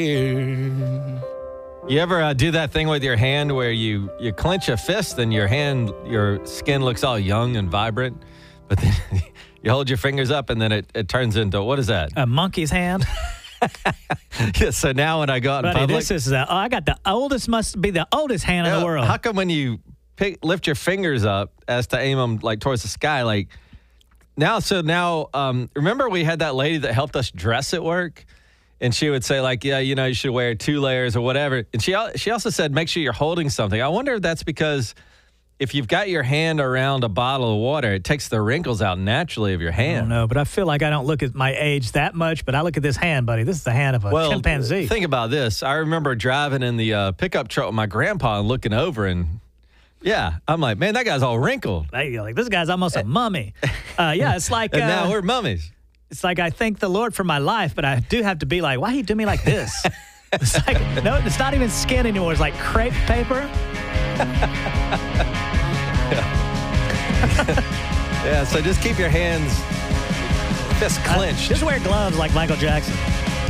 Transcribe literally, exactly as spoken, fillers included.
You ever uh, do that thing with your hand where you, you clench a fist and your hand, your skin looks all young and vibrant, but then you hold your fingers up and then it, it turns into, what is that? A monkey's hand. Yeah, so now when I go out in Buddy, public. this is, uh, oh, I got the oldest, must be the oldest hand you in know, the world. How come when you pick, lift your fingers up as to aim them like towards the sky, like now, so now, um, remember we had that lady that helped us dress at work? And she would say, like, yeah, you know, you should wear two layers or whatever. And she she also said, make sure you're holding something. I wonder if that's because if you've got your hand around a bottle of water, it takes the wrinkles out naturally of your hand. I don't know, but I feel like I don't look at my age that much, but I look at this hand, buddy. This is the hand of a well, chimpanzee. Think about this. I remember driving in the uh, pickup truck with my grandpa and looking over and, yeah, I'm like, man, that guy's all wrinkled. Hey, like, this guy's almost a mummy. Uh, yeah, it's like... and uh, now we're mummies. It's like I thank the Lord for my life, but I do have to be like, why he do me like this? It's like, no, it's not even skin anymore. It's like crepe paper. Yeah, so just keep your hands fist clenched. Uh, just wear gloves like Michael Jackson.